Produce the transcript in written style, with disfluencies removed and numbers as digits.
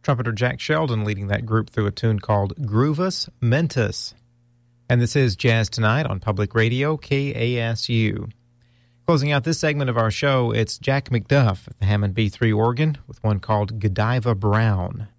Trumpeter Jack Sheldon leading that group through a tune called Groovus Mentis. And this is Jazz Tonight on Public Radio, KASU. Closing out this segment of our show, it's Jack McDuff at the Hammond B3 organ with one called Godiva Brown.